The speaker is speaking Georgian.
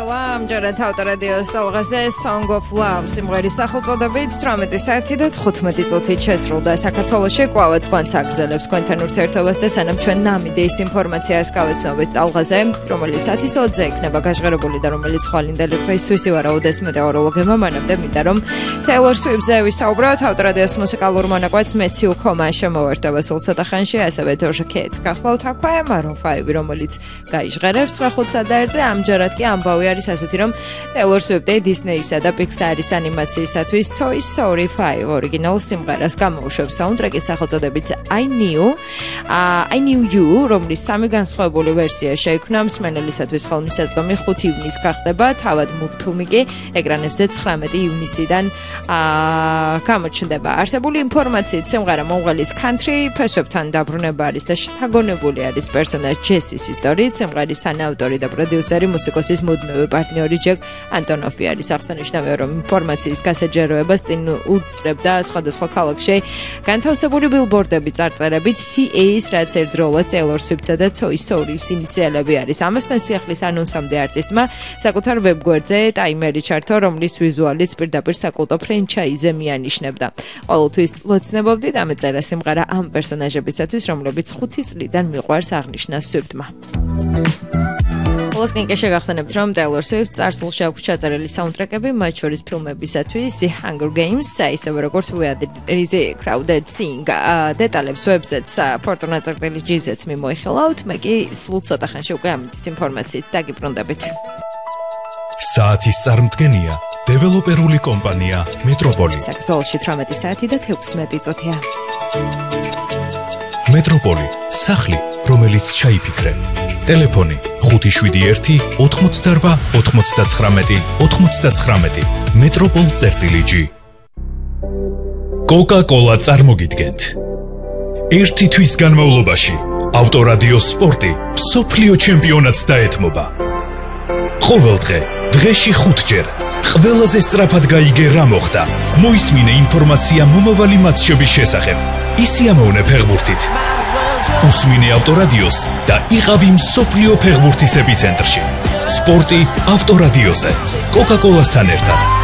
მოგესალმა ამჯერად ავტორადიოს სტალღაზე Song of Love სიმღერის სახელწოდებით 18 საათი და 15 წუთით შესრულდა საქართველოში კვლავაც გვანც აგრძელებს თქვენთან ურთიერთობას და სანამ ჩვენ ნამდვილ ინფორმაციას გავეცნობით სტალღაზე რომელიც 10-ის 20-ზე იქნება გაჟღერებული და რომელიც ხვალინდელი დღეისთვის ვარაუდეს მეტეოროლოგებმა მანამდე მინდა რომ Taylor Swift-ზე ვისაუბროთ ავტორადიოს მუსიკალურ მონაკვეთს Matthew Koma შემოვერთება სულ ცოტა ხანში ასევე Doja Cat გახლავთ აქვე Maroon 5 რომელიც გაიჟღერებს 5 საათზე ამჯერად კი ამბავი არის ასეთი რომ Taylor Swift-ი Disney-სა და Pixar-ის ანიმაციისათვის Toy Story 5 ორიგინალ სიმღერას გამოუშვებს საუნდტრეკის სახელწოდებით I Knew You რომლის სამი განსხვავებული ვერსია შეიქმნა მსმენელისათვის ხელმისაწვდომი 5 ივნისს გახდება თავად მულტფილმი კი ეკრანებზე 19 ივნისიდან გამოჩნდება არსებული ინფორმაციით სიმღერა მომღერლის country ფესვებთან დაბრუნება არის და შთაგონებული არის პერსონაჟ Jesse-ის ისტორიით სიმღერის თანაავტორი და პროდიუსერი მუსიკოსის მუდმივი პარტნიორი ჯეკ ანტონოფი არის აღსანიშნავია რომ ინფორმაციის გასაჯაროებას წინ უძწრებდა სხვადასხვა ქალაქში განთავსებული ბილბორდები წარწერებით CA-ის რაც ერთდროულად Taylor Swift-სა და Toy Story-ის ინიციალები არის ამასთან სიახლის ანონსამდე არტისტმა საკუთარ ვებგვერდზე ტაიმერი ჩართო რომლის ვიზუალიც პირდაპირ საკულტო ფრენჩაიზზე მიანიშნებდა ყოველთვის ვოცნებობდით ამეწერა სიმღერა ამ პერსონაჟებისათვის რომლებიც 5 წლიდან მიყვარს აღნიშნა Swift-მა Ოლსკენ შეგახსენებთ რომ Taylor Swift წარსულში აქვს ჩაწერილი საუნდტრეკები მათ შორის ფილმებისათვის The Hunger Games, ისევე როგორც We Are the Crowded Sing დეტალებს ვებზეც Fortuna.gz-ს მიმოიხილავთ მე კი სულ ცოტა ხანში უკვე ამის ინფორმაციით დაგიბრუნდებით საათის წარმდგენია დეველოპერული კომპანია Metropoly საქართველოში 18 საათი და 16 წუთია Metropoly სახლი რომელიც ჩაიფიქრე ტელეფონი 578-88-99 Metropol.gr Coca-Cola წარმოგიდგენთ ერთი თვის განმავლობაში ავტორადიო სპორტი მსოფლიო ჩემპიონატს დაეთმობა ყოველდღე დღეში 5 ჯერ ყველაზე სწრაფად გაიგე რა მოხდა მოისმინე ინფორმაცია მომავალი მატჩების შესახებ ისიამოვნე ფეხბურთით უსმინე ავტორადიოს და იყავი მსოფლიო ფეხბურთის ეპიცენტრში სპორტი ავტორადიოზე Coca-Cola-სთან ერთად